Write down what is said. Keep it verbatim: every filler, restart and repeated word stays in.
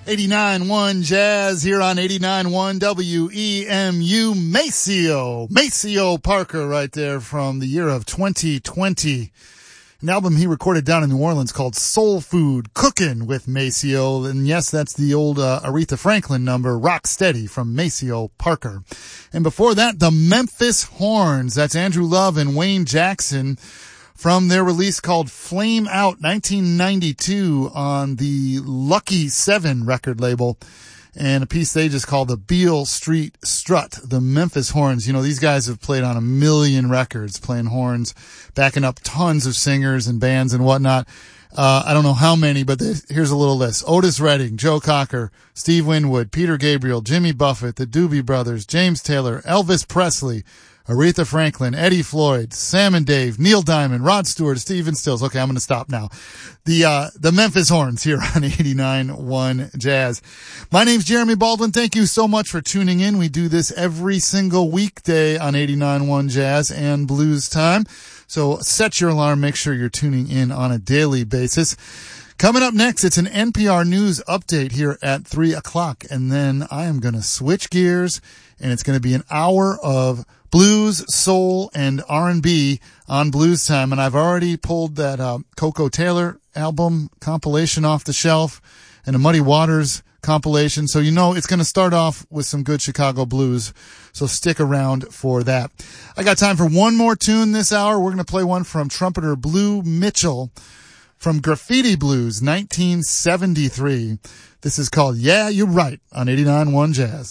eighty-nine one Jazz here on eighty-nine one W E M U. Maceo. Maceo Parker right there from the year of twenty twenty. An album he recorded down in New Orleans called Soul Food, Cookin' with Maceo. And yes, that's the old uh, Aretha Franklin number, Rock Steady from Maceo Parker. And before that, the Memphis Horns. That's Andrew Love and Wayne Jackson from their release called Flame Out nineteen ninety-two on the Lucky Seven record label. And a piece they just called the Beale Street Strut, the Memphis Horns. You know, these guys have played on a million records playing horns, backing up tons of singers and bands and whatnot. Uh, I don't know how many, but here's a little list. Otis Redding, Joe Cocker, Steve Winwood, Peter Gabriel, Jimmy Buffett, the Doobie Brothers, James Taylor, Elvis Presley, Aretha Franklin, Eddie Floyd, Sam and Dave, Neil Diamond, Rod Stewart, Stephen Stills. Okay, I'm going to stop now. The, uh, the Memphis Horns here on eighty-nine one Jazz. My name's Jeremy Baldwin. Thank you so much for tuning in. We do this every single weekday on eighty-nine one Jazz and Blues Time. So set your alarm. Make sure you're tuning in on a daily basis. Coming up next, it's an N P R News update here at three o'clock. And then I am going to switch gears, and it's going to be an hour of blues, soul, and R and B on Blues Time. And I've already pulled that uh, Coco Taylor album compilation off the shelf and a Muddy Waters compilation. So you know it's going to start off with some good Chicago blues. So stick around for that. I got time for one more tune this hour. We're going to play one from trumpeter Blue Mitchell from Graffiti Blues nineteen seventy-three. This is called Yeah, You're Right on eighty-nine one Jazz.